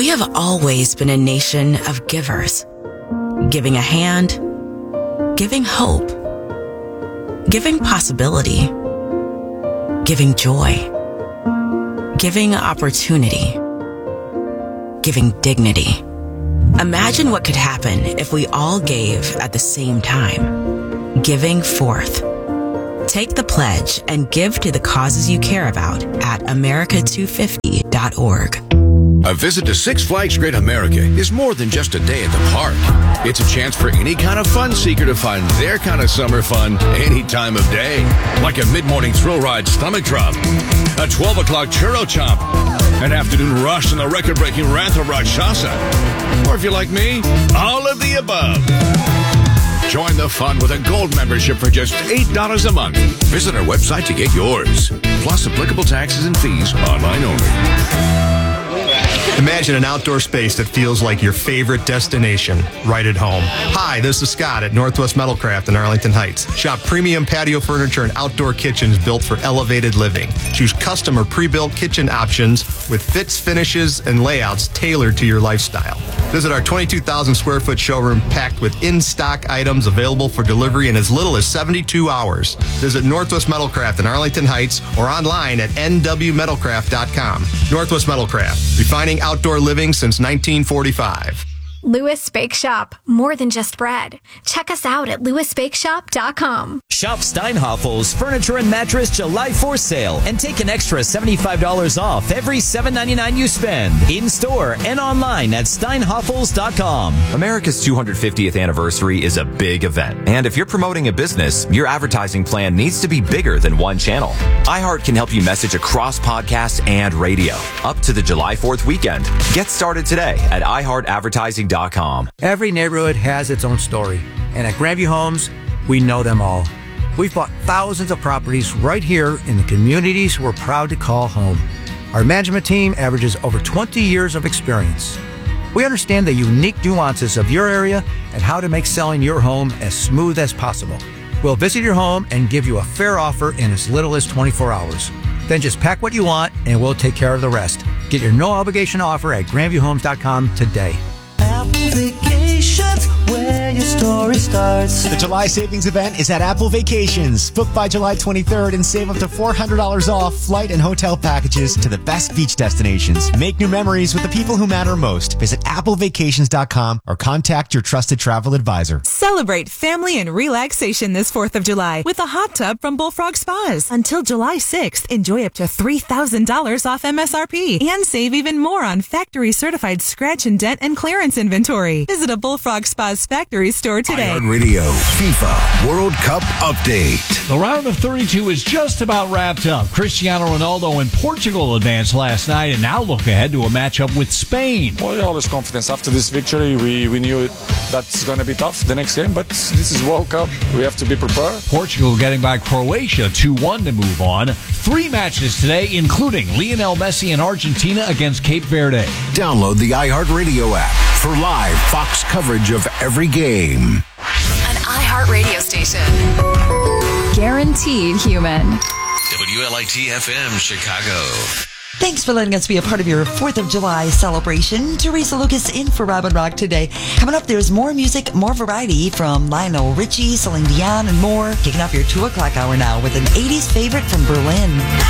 We have always been a nation of givers, giving a hand, giving hope, giving possibility, giving joy, giving opportunity, giving dignity. Imagine what could happen if we all gave at the same time. Giving forth. Take the pledge and give to the causes you care about at America250.org. A visit to Six Flags Great America is more than just a day at the park. It's a chance for any kind of fun seeker to find their kind of summer fun any time of day. Like a mid-morning thrill ride stomach drop, a 12 o'clock churro chomp, an afternoon rush on the record-breaking Rantha Rakshasa. Or if you're like me, all of the above. Join the fun with a gold membership for just $8 a month. Visit our website to get yours. Plus applicable taxes and fees, online only. Imagine an outdoor space that feels like your favorite destination right at home. Hi, this is Scott at Northwest Metalcraft in Arlington Heights. Shop premium patio furniture and outdoor kitchens built for elevated living. Choose custom or pre-built kitchen options with fits, finishes, and layouts tailored to your lifestyle. Visit our 22,000 square foot showroom packed with in-stock items available for delivery in as little as 72 hours. Visit Northwest Metalcraft in Arlington Heights or online at nwmetalcraft.com. Northwest Metalcraft, refining outdoor living since 1945. Lewis Bake Shop, more than just bread. Check us out at lewisbakeshop.com. Shop Steinhafels Furniture and Mattress July 4th sale and take an extra $75 off every $7.99 you spend. In-store and online at steinhafels.com. America's 250th anniversary is a big event. And if you're promoting a business, your advertising plan needs to be bigger than one channel. iHeart can help you message across podcasts and radio up to the July 4th weekend. Get started today at iHeartAdvertising.com. Every neighborhood has its own story, and at Grandview Homes, we know them all. We've bought thousands of properties right here in the communities we're proud to call home. Our management team averages over 20 years of experience. We understand the unique nuances of your area and how to make selling your home as smooth as possible. We'll visit your home and give you a fair offer in as little as 24 hours. Then just pack what you want and we'll take care of the rest. Get your no-obligation offer at grandviewhomes.com today. Apple Vacations, where your story starts. The July Savings Event is at Apple Vacations. Book by July 23rd and save up to $400 off flight and hotel packages to the best beach destinations. Make new memories with the people who matter most. Visit applevacations.com or contact your trusted travel advisor. Celebrate family and relaxation this 4th of July with a hot tub from Bullfrog Spas. Until July 6th, enjoy up to $3,000 off MSRP and save even more on factory certified scratch and dent and clearance inventory. Visit a Bullfrog Spas factory store today. Radio FIFA World Cup update. The round of 32 is just about wrapped up. Cristiano Ronaldo and Portugal advanced last night and now look ahead to a matchup with Spain. Well, always confidence. After this victory, we knew that's going to be tough the next game, but this is World Cup. We have to be prepared. Portugal getting by Croatia 2-1 to move on. 3 matches today, including Lionel Messi and Argentina against Cape Verde. Download the iHeartRadio app for live Fox coverage of every game. An iHeart radio station. Guaranteed human. WLIT-FM, Chicago. Thanks for letting us be a part of your 4th of July celebration. Teresa Lucas in for Robin Rock today. Coming up, there's more music, more variety from Lionel Richie, Celine Dion, and more. Kicking off your 2 o'clock hour now with an 80s favorite from Berlin.